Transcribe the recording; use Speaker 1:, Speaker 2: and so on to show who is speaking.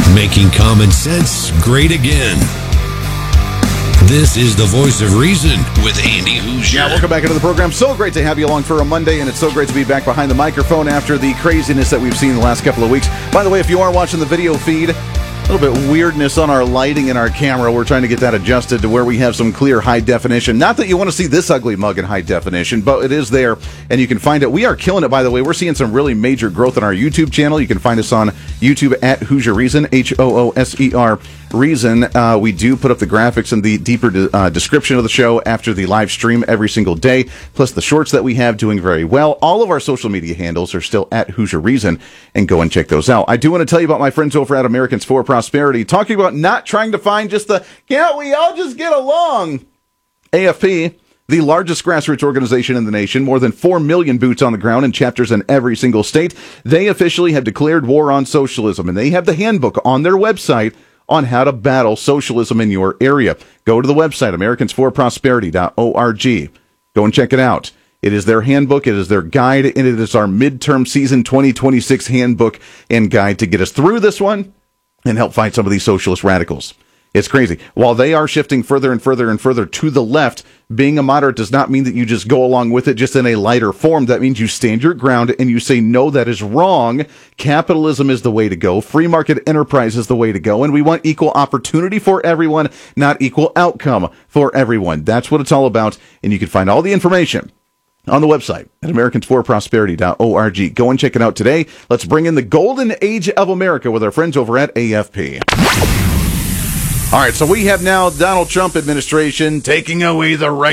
Speaker 1: Making common sense great again. This is the Voice of Reason with Andy Hoosier.
Speaker 2: Yeah, welcome back into the program. So great to have you along for a Monday, and it's so great to be back behind the microphone after the craziness that we've seen the last couple of weeks. By the way, if you are watching the video feed, a little bit weirdness on our lighting and our camera. We're trying to get that adjusted to where we have some clear high definition. Not that you want to see this ugly mug in high definition, but it is there, and you can find it. We are killing it, by the way. We're seeing some really major growth on our YouTube channel. You can find us on YouTube at Hoosier Reason, Hooser Reason. We do put up the graphics and the deeper description of the show after the live stream every single day, plus the shorts that we have doing very well. All of our social media handles are still at Hoosier Reason, and go and check those out. I do want to tell you about my friends over at Americans for Prosperity, talking about not trying to find just the, can't we all just get along? AFP, the largest grassroots organization in the nation, more than 4 million boots on the ground and chapters in every single state. They officially have declared war on socialism, and they have the handbook on their website on how to battle socialism in your area. Go to the website, americansforprosperity.org. Go and check it out. It is their handbook, it is their guide, and it is our midterm season 2026 handbook and guide to get us through this one and help fight some of these socialist radicals. It's crazy. While they are shifting further and further and further to the left, being a moderate does not mean that you just go along with it just in a lighter form. That means you stand your ground and you say, no, that is wrong. Capitalism is the way to go. Free market enterprise is the way to go. And we want equal opportunity for everyone, not equal outcome for everyone. That's what it's all about. And you can find all the information on the website at americansforprosperity.org. Go and check it out today. Let's bring in the golden age of America with our friends over at AFP. All right, so we have now Donald Trump administration taking away the right